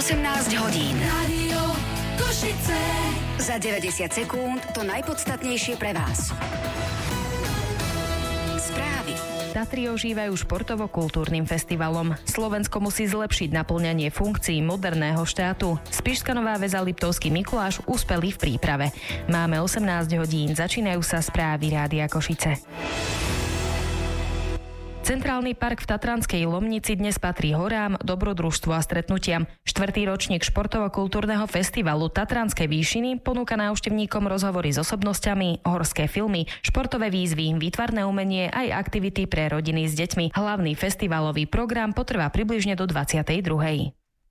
18 hodín. Rádio Košice. Za 90 sekúnd to najpodstatnejšie pre vás. Správy. Tatry ožívajú športovo-kultúrnym festivalom. Slovensko musí zlepšiť naplňanie funkcií moderného štátu. Spišská Nová Väza Liptovský Mikuláš úspeli v príprave. Máme 18 hodín, začínajú sa správy Rádia Košice. Centrálny park v Tatranskej Lomnici dnes patrí horám, dobrodružstvu a stretnutiam. 4. ročník športovo-kultúrneho festivalu Tatranské výšiny ponúka návštevníkom rozhovory s osobnosťami, horské filmy, športové výzvy, výtvarné umenie aj aktivity pre rodiny s deťmi. Hlavný festivalový program potrvá približne do 22.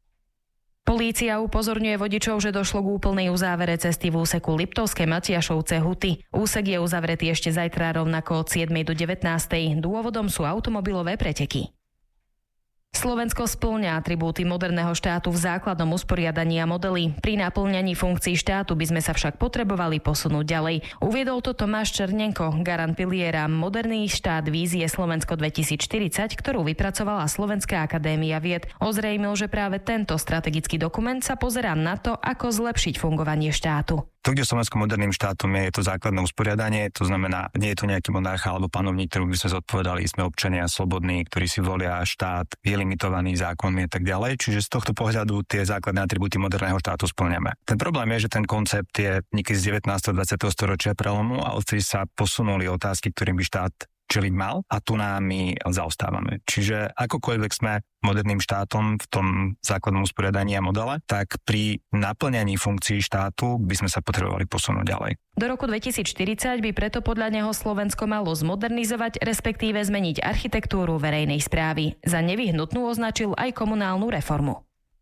Polícia upozorňuje vodičov, že došlo k úplnej uzávere cesty v úseku Liptovské Matiašovce-Huty. Úsek je uzavretý ešte zajtra rovnako od 7. do 19. Dôvodom sú automobilové preteky. Slovensko spĺňa atribúty moderného štátu v základnom usporiadaní a modely. Pri naplňaní funkcií štátu by sme sa však potrebovali posunúť ďalej. Uviedol to Tomáš Černenko, garant piliera Moderný štát vízie Slovensko 2040, ktorú vypracovala Slovenská akadémia vied. Ozrejmil, že práve tento strategický dokument sa pozerá na to, ako zlepšiť fungovanie štátu. To, kde Slovensko moderným štátom je to základné usporiadanie, to znamená, nie je to nejaký monarcha alebo panovník, ktorý by sme zodpovedali, sme občania slobodní, ktorí si volia štát, je limitovaný zákonmi a tak ďalej. Čiže z tohto pohľadu tie základné atribúty moderného štátu spĺňame. Ten problém je, že ten koncept je niekedy z 19. a 20. storočia prelomu a odtedy sa posunuli otázky, ktorým by štát čeliť mal a tu my zaostávame. Čiže akokoľvek sme moderným štátom v tom základnom usporiadaní a modele, tak pri naplňaní funkcií štátu by sme sa potrebovali posunúť ďalej. Do roku 2040 by preto podľa neho Slovensko malo zmodernizovať, respektíve zmeniť architektúru verejnej správy. Za nevyhnutnú označil aj komunálnu reformu.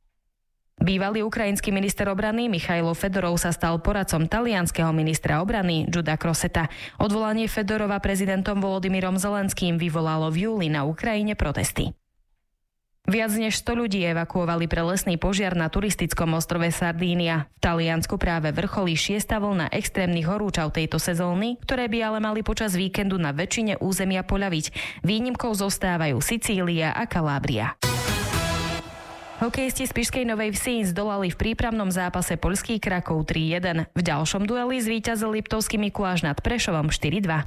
Bývalý ukrajinský minister obrany Michailo Fedorov sa stal poradcom talianskeho ministra obrany Giuda Crossetta. Odvolanie Fedorova prezidentom Volodymyrom Zelenským vyvolalo v júli na Ukrajine protesty. Viac než 100 ľudí evakuovali pre lesný požiar na turistickom ostrove Sardínia. V Taliansku práve vrcholí 6. vlna extrémnych horúčav tejto sezóny, ktoré by ale mali počas víkendu na väčšine územia poľaviť. Výnimkou zostávajú Sicília a Kalábria. Hokejisti z Spišskej Novej Vsi zdolali v prípravnom zápase poľský Krakov 3-1. V ďalšom dueli zvíťazil Liptovský Mikuláš nad Prešovom 4-2.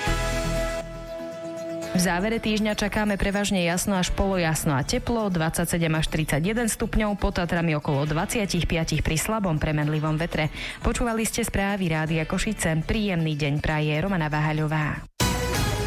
V závere týždňa čakáme prevažne jasno až polojasno a teplo, 27 až 31 stupňov, pod Tatrami okolo 25 pri slabom premenlivom vetre. Počúvali ste správy Rádia Košice. Príjemný deň praje Romana Váhaľová.